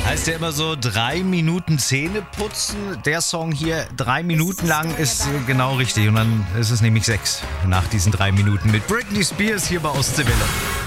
Heißt ja immer so 3 Minuten Zähne putzen. Der Song hier 3 Minuten lang ist genau richtig. Und dann ist es nämlich 6 nach diesen 3 Minuten mit Britney Spears hier bei Ostseewelle.